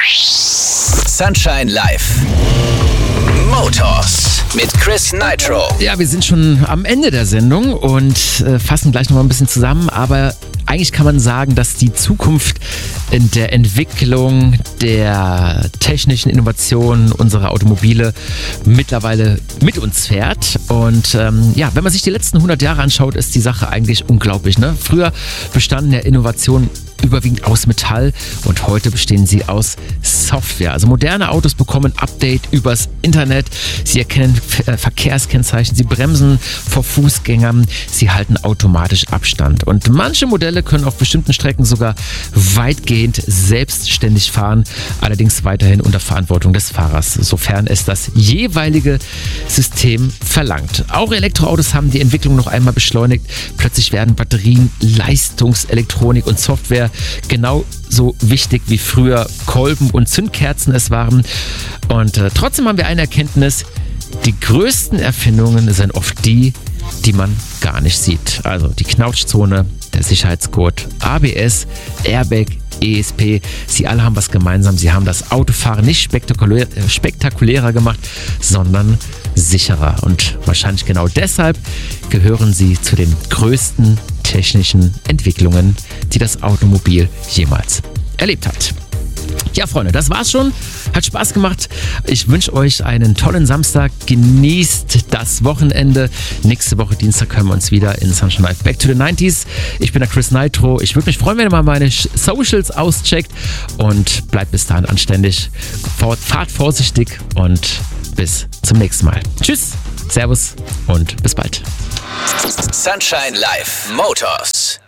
Sunshine Live. Motors mit Chris Nitro. Ja, wir sind schon am Ende der Sendung und fassen gleich noch mal ein bisschen zusammen, aber eigentlich kann man sagen, dass die Zukunft in der Entwicklung der technischen Innovationen unserer Automobile mittlerweile mit uns fährt. Und wenn man sich die letzten 100 Jahre anschaut, ist die Sache eigentlich unglaublich, ne? Früher bestanden ja Innovationen überwiegend aus Metall und heute bestehen sie aus Software. Also moderne Autos bekommen Update übers Internet, sie erkennen Verkehrskennzeichen, sie bremsen vor Fußgängern, sie halten automatisch Abstand. Und manche Modelle können auf bestimmten Strecken sogar weitgehend selbstständig fahren, allerdings weiterhin unter Verantwortung des Fahrers, sofern es das jeweilige System verlangt. Auch Elektroautos haben die Entwicklung noch einmal beschleunigt. Plötzlich werden Batterien, Leistungselektronik und Software genauso wichtig wie früher Kolben und Zündkerzen es waren. Und trotzdem haben wir eine Erkenntnis: Die größten Erfindungen sind oft die man gar nicht sieht. Also die Knautschzone, der Sicherheitsgurt, ABS, Airbag, ESP, sie alle haben was gemeinsam. Sie haben das Autofahren nicht spektakulärer gemacht, sondern sicherer. Und wahrscheinlich genau deshalb gehören sie zu den größten technischen Entwicklungen, die das Automobil jemals erlebt hat. Ja, Freunde, das war's schon. Hat Spaß gemacht. Ich wünsche euch einen tollen Samstag. Genießt das Wochenende. Nächste Woche Dienstag hören wir uns wieder in Sunshine Live Back to the 90s. Ich bin der Chris Nitro. Ich würde mich freuen, wenn ihr mal meine Socials auscheckt. Und bleibt bis dahin anständig. Fahrt vorsichtig und bis zum nächsten Mal. Tschüss, Servus und bis bald. Sunshine Live Motors.